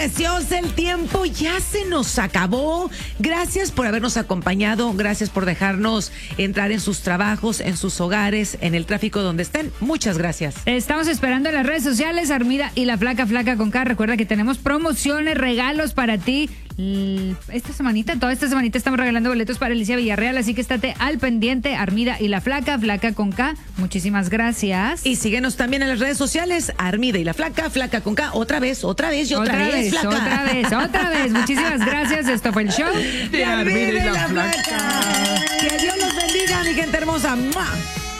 preciosa, el tiempo ya se nos acabó. Gracias por habernos acompañado, gracias por dejarnos entrar en sus trabajos, en sus hogares, en el tráfico donde estén. Muchas gracias. Estamos esperando en las redes sociales, Armida y la Flaca, Flaca con K. Recuerda que tenemos promociones, regalos para ti. Toda esta semanita estamos regalando boletos para Alicia Villarreal, así que estate al pendiente, Armida y la Flaca, Flaca con K. Muchísimas gracias. Y síguenos también en las redes sociales, Armida y la Flaca, Flaca con K. Otra vez y otra vez, Flaca. Otra vez. Muchísimas gracias. Esto fue el show de Armida y la Flaca. Que Dios los bendiga, mi gente hermosa. ¡Mua!